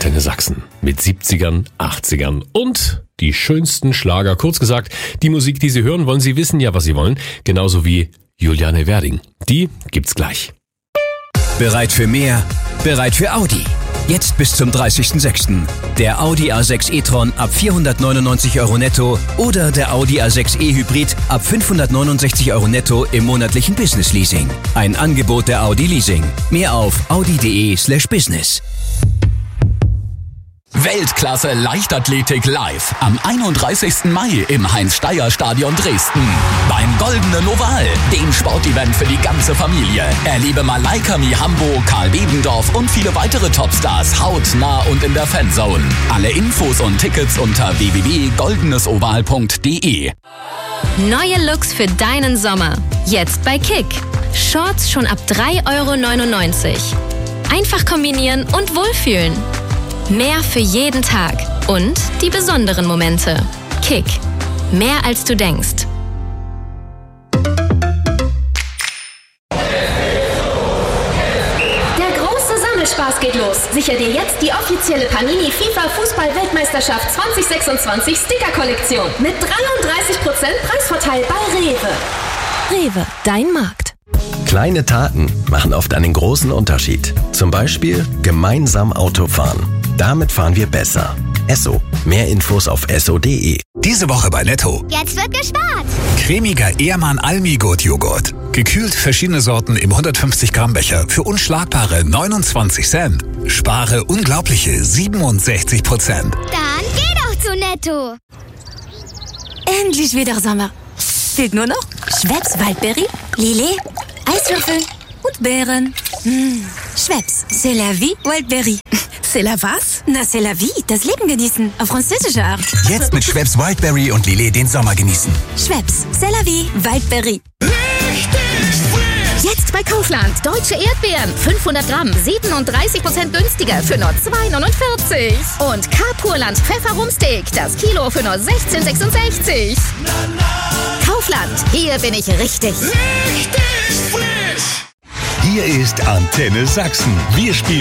Antenne Sachsen mit 70ern, 80ern und die schönsten Schlager. Kurz gesagt, die Musik, die Sie hören, wollen Sie wissen, ja, was Sie wollen. Genauso wie Juliane Werding. Die gibt's gleich. Bereit für mehr? Bereit für Audi. Jetzt bis zum 30.06. Der Audi A6 e-tron ab 499 € netto oder der Audi A6 e-Hybrid ab 569 € netto im monatlichen Business-Leasing. Ein Angebot der Audi Leasing. Mehr auf audi.de/business. Weltklasse Leichtathletik live am 31. Mai im Heinz-Steyer-Stadion Dresden. Beim Goldenen Oval, dem Sportevent für die ganze Familie. Erlebe Malaika Mihambo, Karl Bebendorf und viele weitere Topstars hautnah und in der Fanzone. Alle Infos und Tickets unter www.goldenesoval.de. Neue Looks für deinen Sommer. Jetzt bei Kick. Shorts schon ab 3,99 €. Einfach kombinieren und wohlfühlen. Mehr für jeden Tag und die besonderen Momente. Kick. Mehr als du denkst. Der große Sammelspaß geht los. Sicher dir jetzt die offizielle Panini FIFA Fußball-Weltmeisterschaft 2026 Sticker-Kollektion mit 33% Preisvorteil bei Rewe. Rewe, dein Markt. Kleine Taten machen oft einen großen Unterschied. Zum Beispiel gemeinsam Auto fahren. Damit fahren wir besser. Esso. Mehr Infos auf esso.de. Diese Woche bei Netto. Jetzt wird gespart. Cremiger Ehrmann Almi-Gut Joghurt. Gekühlt verschiedene Sorten im 150 Gramm Becher für unschlagbare 29 Cent. Spare unglaubliche 67%. Dann geh doch zu Netto. Endlich wieder Sommer. Fehlt nur noch Schweppes Waldbeere, Lillet, Eiswürfel und Beeren. Schweppes, c'est la vie, Wildberry. C'est la was? Na, c'est la vie, das Leben genießen, auf französische Art. Jetzt mit Schweppes Wildberry und Lillet den Sommer genießen. Schweppes, c'est la vie, Wildberry. Jetzt bei Kaufland. Deutsche Erdbeeren. 500 Gramm. 37% günstiger für nur 2,49 €. Und Carpurland Pfefferrumsteak. Das Kilo für nur 16,66 €. Kaufland. Hier bin ich richtig. Richtig frisch. Hier ist Antenne Sachsen. Wir spielen